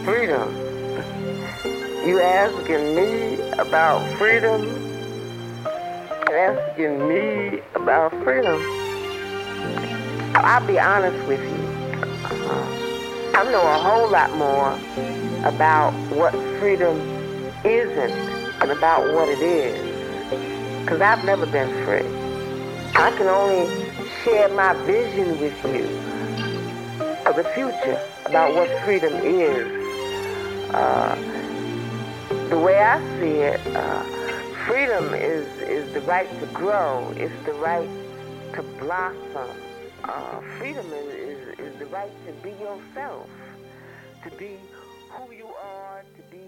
Freedom. You asking me about freedom? Asking me about freedom? I'll be honest with you. I know a whole lot more about what freedom isn't and about what it is. Because I've never been free. I can only share my vision with you of the future about what freedom is. The way I see it, freedom is the right to grow. It's the right to blossom. Freedom is the right to be yourself, to be who you are, to be